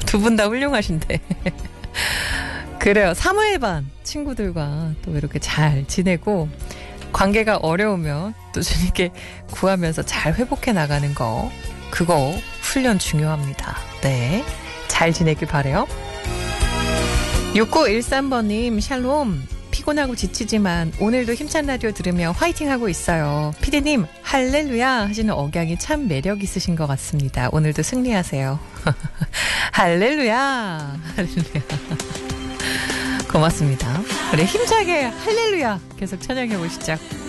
두 분 다 훌륭하신데. 그래요. 3일 반 친구들과 또 이렇게 잘 지내고 관계가 어려우면 또 주님께 구하면서 잘 회복해 나가는 거, 그거 훈련 중요합니다. 네, 잘 지내길 바래요. 6913번님 샬롬. 피곤하고 지치지만 오늘도 힘찬 라디오 들으며 화이팅하고 있어요. 피디님 할렐루야 하시는 억양이 참 매력 있으신 것 같습니다. 오늘도 승리하세요. 할렐루야. 할렐루야. 고맙습니다. 우리 힘차게 할렐루야 계속 찬양해 보시죠.